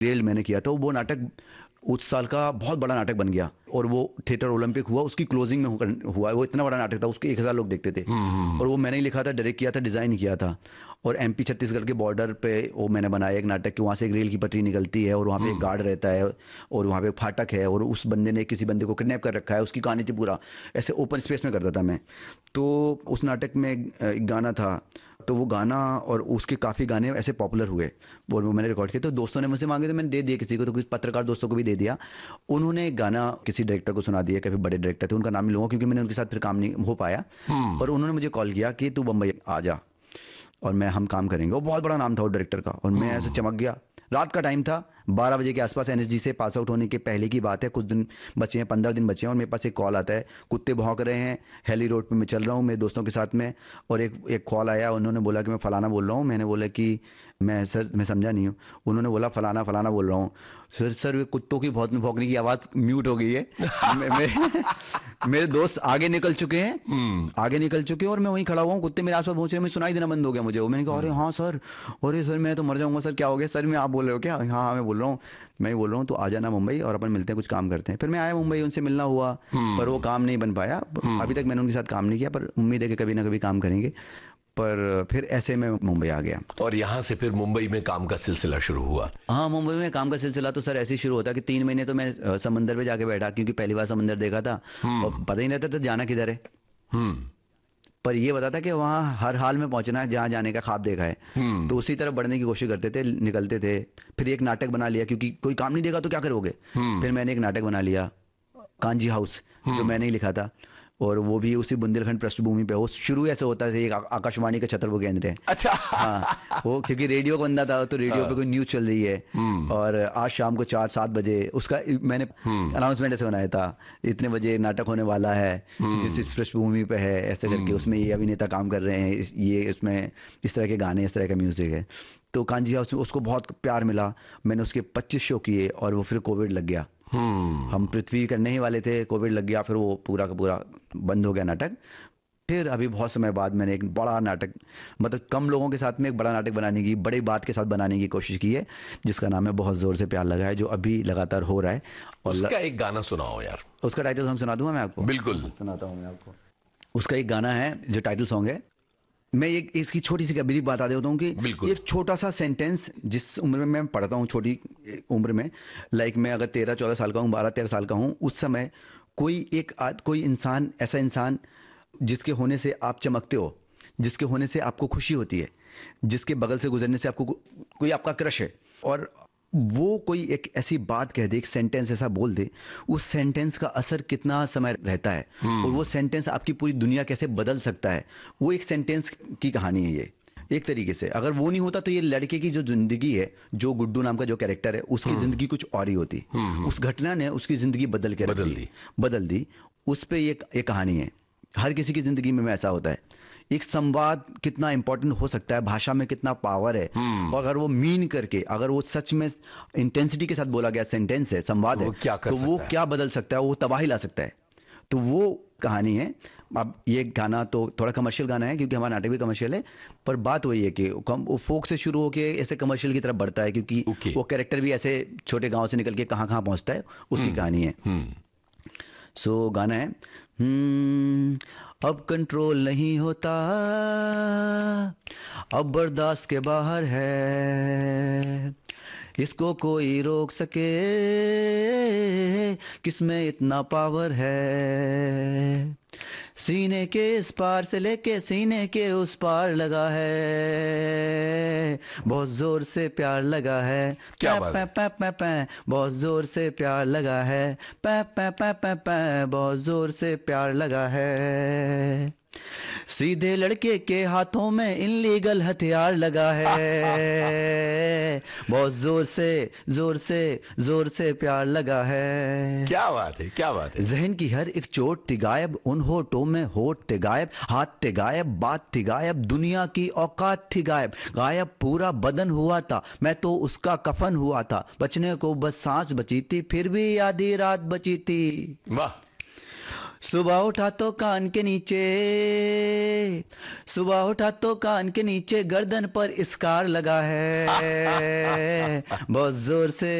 Real मैंने किया था, वो नाटक उस साल का बहुत बड़ा नाटक बन गया और वो थिएटर ओलंपिक हुआ, उसकी क्लोजिंग में हुआ। वो इतना बड़ा नाटक था, उसके 1,000 लोग देखते थे। और वो मैंने ही लिखा था, डायरेक्ट किया था, डिज़ाइन किया था। और एमपी छत्तीसगढ़ के बॉर्डर पे वो मैंने बनाया एक नाटक कि वहाँ से एक रेल की पटरी निकलती है और वहाँ पे एक गार्ड रहता है और वहाँ पे एक फाटक है और उस बंदे ने किसी बंदे को किडनैप कर रखा है, उसकी कहानी थी पूरा। ऐसे ओपन स्पेस में करता था मैं। तो उस नाटक में एक गाना था, तो वो गाना और उसके काफ़ी गाने ऐसे पॉपुलर हुए और वो मैंने रिकॉर्ड किया। तो दोस्तों ने मुझसे मांगे तो मैंने दे दिया किसी को, तो कुछ पत्रकार दोस्तों को भी दे दिया। उन्होंने गाना किसी डायरेक्टर को सुना दिया, काफ़ी बड़े डायरेक्टर थे, उनका नाम नहीं लूँगा क्योंकि मैंने उनके साथ फिर काम नहीं हो पाया। पर उन्होंने मुझे कॉल किया कि तू बम्बई आ जा और हम काम करेंगे। वो बहुत बड़ा नाम था वो डायरेक्टर का, और मैं ऐसे चमक गया। रात का टाइम था, 12 बजे के आसपास, एनएसजी से पास आउट होने के पहले की बात है, कुछ दिन बचे हैं, 15 दिन बचे हैं। और मेरे पास एक कॉल आता है, कुत्ते भौंक रहे हैं, हेली रोड पे मैं चल रहा हूँ मेरे दोस्तों के साथ में, और एक कॉल आया, उन्होंने बोला कि मैं फलाना बोल रहा हूँ। मैंने बोला कि मैं समझा नहीं हूँ। उन्होंने बोला फलाना फलाना बोल रहा हूँ। सर वे कुत्तों की बहुत भौंकने की आवाज़ म्यूट हो गई है। मेरे दोस्त आगे निकल चुके हैं, आगे निकल चुके हैं और मैं वहीं खड़ा हुआ हूँ, कुत्ते मेरे आसपास पहुंच रहे हैं, मुझे सुनाई देना बंद हो गया मुझे। मैंने कहा अरे हाँ सर, अरे सर मैं तो मर जाऊंगा सर, क्या हो गया सर? मैं आप बोल रहे हो क्या? हाँ हाँ मैं बोल रहा हूँ, मैं बोल रहा हूँ, तो आ जाना मुंबई और अपन मिलते हैं, कुछ काम करते हैं। फिर मैं आया मुंबई, उनसे मिलना हुआ, पर वो काम नहीं बन पाया। अभी तक मैंने उनके साथ काम नहीं किया, पर उम्मीद है कि कभी ना कभी काम करेंगे। पर फिर ऐसे में मुंबई आ गया। और यहाँ से फिर मुंबई में काम का सिलसिला शुरू हुआ। हाँ, मुंबई में काम का सिलसिला तो सर ऐसे ही शुरू होता कि 3 महीने तो मैं समंदर पे जाके बैठा, क्योंकि पहली बार समंदर देखा था और पता ही नहीं रहता था जाना किधर है। पर ये बता था कि वहाँ हर हाल में पहुंचना है, जहाँ जाने का ख्वाब देखा है। तो उसी तरफ बढ़ने की कोशिश करते थे, निकलते थे। फिर एक नाटक बना लिया, क्योंकि कोई काम नहीं देगा तो क्या करोगे। फिर मैंने एक नाटक बना लिया, कांजी हाउस, जो मैंने ही लिखा था, और वो भी उसी बुंदेलखंड पृष्ठभूमि पे। वो शुरू ऐसे होता था, एक आकाशवाणी का छतरपुर केंद्र है। अच्छा। हाँ, वो क्योंकि रेडियो का बंदा था, तो रेडियो पे कोई न्यूज चल रही है और आज शाम को 4-7 बजे उसका मैंने अनाउंसमेंट ऐसे बनाया था, इतने बजे नाटक होने वाला है जिस इस पृष्ठभूमि पे है, ऐसे करके उसमें ये अभिनेता काम कर रहे हैं, ये उसमें इस तरह के गाने, इस तरह का म्यूजिक है। तो कांजी हाउस में उसको बहुत प्यार मिला। मैंने उसके 25 शो किए और वो फिर कोविड लग गया। हम पृथ्वी करने ही वाले थे, कोविड लग गया, फिर वो पूरा का पूरा बंद हो गया नाटक। फिर अभी बहुत समय बाद मैंने एक बड़ा नाटक, मतलब कम लोगों के साथ में एक बड़ा नाटक बनाने की, बड़ी बात के साथ बनाने की कोशिश की है, जिसका नाम है बहुत जोर से प्यार लगा है, जो अभी लगातार हो रहा है। और उसका एक गाना सुनाओ यार। उसका टाइटल सॉन्ग सुना दूंगा मैं आपको? बिल्कुल सुनाता हूँ मैं आपको। उसका एक गाना है जो टाइटल सॉन्ग है। मैं एक इसकी छोटी सी कबीरी बता देता हूँ कि एक छोटा सा सेंटेंस, जिस उम्र में मैं पढ़ता हूँ, छोटी उम्र में, लाइक मैं अगर 13-14 साल का हूँ, 12-13 साल का हूँ, उस समय कोई इंसान, ऐसा इंसान जिसके होने से आप चमकते हो, जिसके होने से आपको खुशी होती है, जिसके बगल से गुजरने से आपको कोई आपका क्रश है, और वो कोई एक ऐसी बात कह दे, एक सेंटेंस ऐसा बोल दे, उस सेंटेंस का असर कितना समय रहता है और वो सेंटेंस आपकी पूरी दुनिया कैसे बदल सकता है, वो एक सेंटेंस की कहानी है ये। एक तरीके से अगर वो नहीं होता तो ये लड़के की जो जिंदगी है, जो गुड्डू नाम का जो कैरेक्टर है, उसकी जिंदगी कुछ और ही होती। उस घटना ने उसकी जिंदगी बदल दी। उस पर ये कहानी है। हर किसी की जिंदगी में ऐसा होता है। एक संवाद कितना इंपॉर्टेंट हो सकता है, भाषा में कितना पावर है, और अगर वो मीन करके, अगर वो सच में इंटेंसिटी के साथ बोला गया सेंटेंस है, संवाद है, तो वो क्या बदल सकता है, वो तबाही ला सकता है। तो वो कहानी है। अब ये गाना तो थोड़ा कमर्शियल गाना है, क्योंकि हमारा नाटक भी कमर्शियल है, पर बात वही है कि वो फोक से शुरू होके ऐसे कमर्शियल की तरफ बढ़ता है, क्योंकि वो कैरेक्टर भी ऐसे छोटे गांव से निकल के कहाँ कहाँ पहुंचता है, उसकी कहानी है। सो गाना है, अब कंट्रोल नहीं होता, अब बर्दाश्त के बाहर है, इसको कोई रोक सके, किसमें इतना पावर है, सीने के इस पार से लेके सीने के उस पार लगा है, बहुत जोर से प्यार लगा है, क्या बात है? बहुत जोर से प्यार लगा है, बहुत जोर से प्यार लगा है, सीधे लड़के के हाथों में इनलीगल हथियार लगा है, बहुत जोर से प्यार लगा है। क्या बात है, क्या बात है। जहन की हर एक चोट थी गायब, उन होठों में होठ थे गायब, हाथ थे गायब, बात थी गायब, दुनिया की औकात थी गायब, गायब पूरा बदन हुआ था, मैं तो उसका कफन हुआ था, बचने को बस सांस बची थी, फिर भी आधी रात बची थी। वाह। सुबह उठा तो कान के नीचे, सुबह उठा तो कान के नीचे गर्दन पर स्कार लगा है बहुत जोर से